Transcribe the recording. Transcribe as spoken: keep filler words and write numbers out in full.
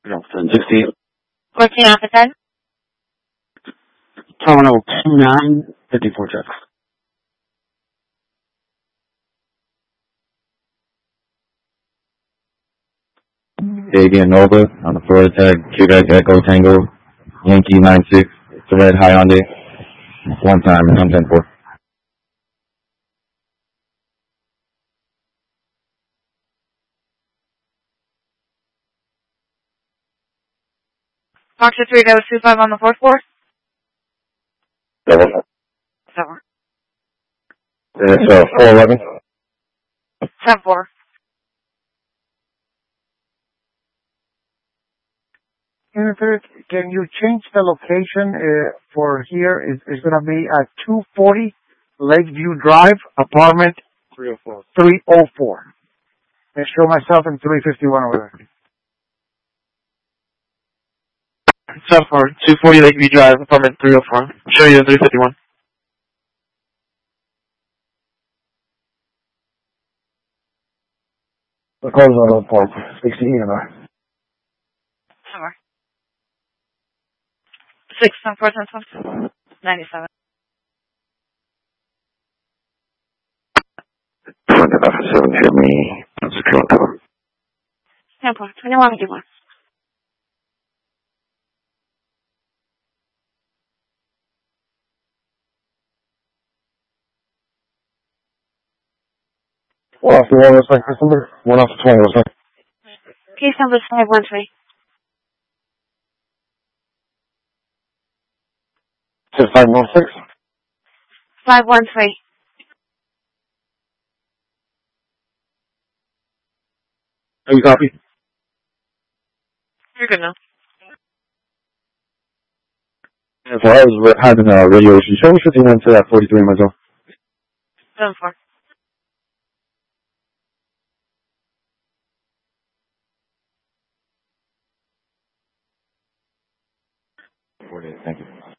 ten sixty. fourteen after ten. Terminal two nine, fifty-four checks. Davian Nova on the Florida tag, Quebec Echo Tango, Yankee nine six, it's a red Hyundai, one time, I'm ten four. Foxtrot three, that was two five on the fourth floor. Seven. Seven. It's uh, four eleven. Ten four. Can you change the location uh, for here? Is is going to be at two forty Lakeview Drive, apartment three oh four. three oh four. And show myself in three fifty-one over there. seven four, two forty Lakeview Drive, apartment three oh four. Show you in three fifty-one. The calls on the point. sixteen and I. Four. Six, ten four, ten seven. Ninety-seven. seven, hit me. That's a current cover. Ten four, twenty-one, fifty-one. One off the one, what's my first number? One off the twenty, what's my? Case number five one three. five one six. Five one three. Are you copy? You're good now. And so I was having a radio issue. Show me fifty-nine to that forty-three myself. Seven four. forty-eight, thank you.